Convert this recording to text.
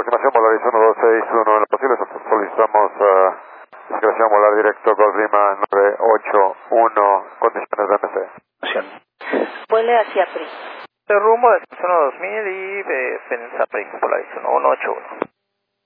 aproximación Volaris 1261, en lo posible solicitamos discreción volar directo Golf Lima 981, condiciones de MC. Vuele hacia PRI. De rumbo de 2000 y de Sapri, Volaris 1181.